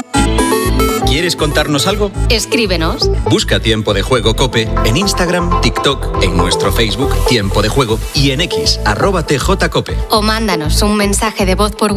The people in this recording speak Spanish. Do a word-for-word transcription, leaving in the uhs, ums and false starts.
¿Quieres contarnos algo? Escríbenos. Busca Tiempo de Juego COPE en Instagram, TikTok, en nuestro Facebook Tiempo de Juego y en X, arroba T J Cope. O mándanos un mensaje de voz por